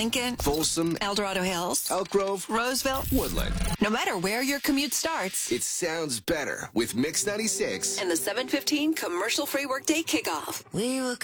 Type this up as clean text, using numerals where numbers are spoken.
Lincoln, Folsom, El Dorado Hills, Elk Grove, Roseville. Woodland. No matter where your commute starts, It sounds better with Mix 96. and the 7:15 commercial-free workday kickoff. We were